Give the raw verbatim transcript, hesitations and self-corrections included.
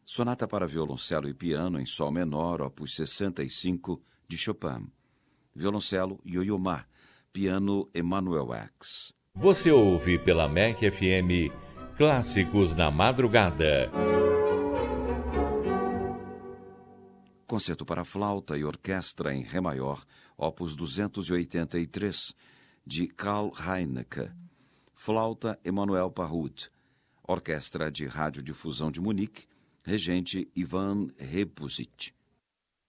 Sonata para violoncelo e piano em sol menor, opus sessenta e cinco, de Chopin. Violoncelo, Yo-Yo Ma. Piano, Emanuel Wax. Você ouve pela M E C F M Clássicos na Madrugada. Concerto para flauta e orquestra em Ré maior, opus duzentos e oitenta e três, de Karl Heinecke. Flauta, Emanuel Parrud. Orquestra de Radiodifusão de Munique, regente Ivan Repusic.